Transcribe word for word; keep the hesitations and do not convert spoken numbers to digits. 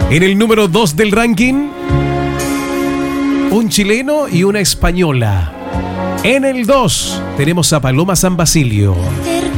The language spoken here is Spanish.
En el número dos del ranking, un chileno y una española. En el dos tenemos a Paloma San Basilio.